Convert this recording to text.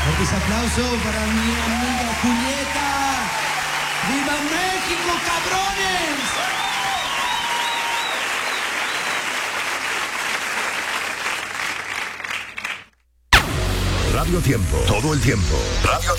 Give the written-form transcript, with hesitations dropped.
Fuerte aplauso para mi amiga Julieta. ¡Viva México, cabrones! Radio Tiempo, todo el tiempo. Radio